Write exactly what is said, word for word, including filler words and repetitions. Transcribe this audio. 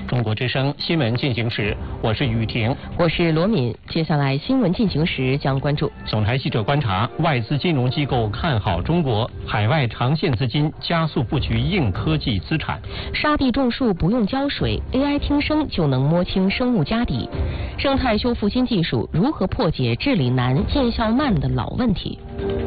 中国之声新闻进行时，我是雨婷， 我是罗敏。接下来新闻进行时将关注： 总台记者观察，外资金融机构看好中国，海外长线资金加速布局硬科技资产。 沙地种树不用浇水 ，A I 听声就能摸清生物家底。生态修复新技术如何破解治理难、见效慢的老问题？